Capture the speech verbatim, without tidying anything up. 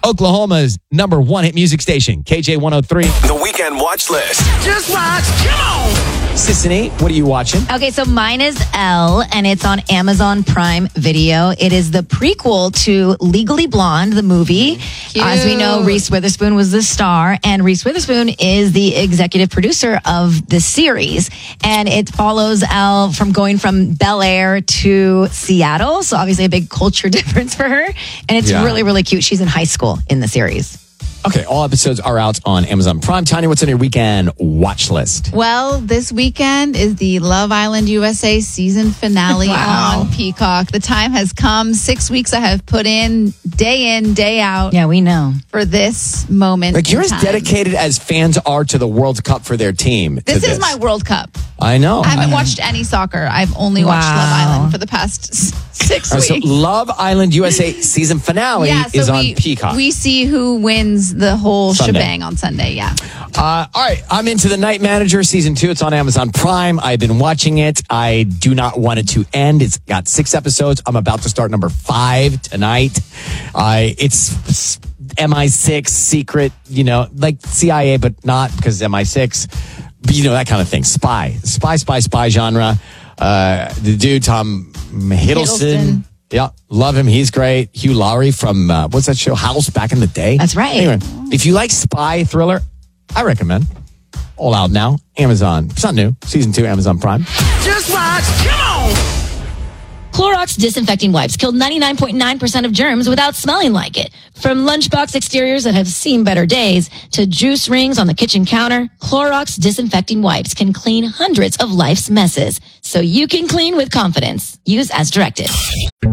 Oklahoma's number one hit music station, K J one oh three. The Weekend Watch List. Just watch. Come on. Sissany, what are you watching? Okay, so mine is Elle, and it's on Amazon Prime Video. It is the prequel to Legally Blonde, the movie. Cute. As we know, Reese Witherspoon was the star, and Reese Witherspoon is the executive producer of the series. And it follows Elle from going from Bel Air to Seattle, so obviously a big culture difference for her. And it's Yeah. really, really cute. She's in high school in the series. Okay, all episodes are out on Amazon Prime. Tanya, what's on your weekend watch list? Well, this weekend is the Love Island U S A season finale Wow. on Peacock. The time has come. Six weeks I have put in, day in, day out, Yeah, we know. for this moment. Like, you're in as time. dedicated as fans are to the World Cup for their team. to This is my World Cup. I know. I haven't I- watched any soccer. I've only watched Wow. Love Island for the past s- six All right, so weeks. Love Island U S A season finale yeah, so is we, on Peacock. We see who wins the whole Sunday. shebang on Sunday. Yeah. Uh, all right, I'm into The Night Manager season two. It's on Amazon Prime. I've been watching it. I do not want it to end. It's got six episodes. I'm about to start number five tonight. Uh, it's M I six secret, you know, like C I A, but not because M I six. But, you know, that kind of thing. Spy, spy, spy, spy genre. Uh, the dude, Tom Hiddleston. Hiddleston. Yeah, love him. He's great. Hugh Laurie from, uh, what's that show? House back in the day. That's right. Anyway, if you like spy thriller, I recommend. All out now. Amazon. It's not new. Season two, Amazon Prime. Just watch. Come on. Clorox disinfecting wipes killed ninety-nine point nine percent of germs without smelling like it. From lunchbox exteriors that have seen better days to juice rings on the kitchen counter, Clorox disinfecting wipes can clean hundreds of life's messes. So you can clean with confidence. Use as directed.